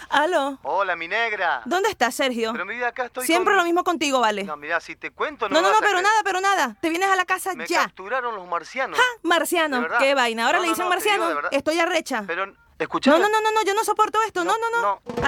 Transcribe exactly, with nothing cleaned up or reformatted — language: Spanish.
Aló. Hola, mi negra. ¿Dónde estás, Sergio? Pero mi vida, acá estoy Siempre con... lo mismo contigo, ¿vale? No, mira, si te cuento no No, no, vas no, a pero creer. nada, pero nada. Te vienes a la casa Me ya. capturaron los marcianos. ¡Ja! ¿De Marciano. verdad? Qué vaina. Ahora No, le no, dicen no, te digo marciano. de verdad. Estoy arrecha. Pero, escuchá. No, no, no, no, no, yo no soporto esto. No, no, no. no.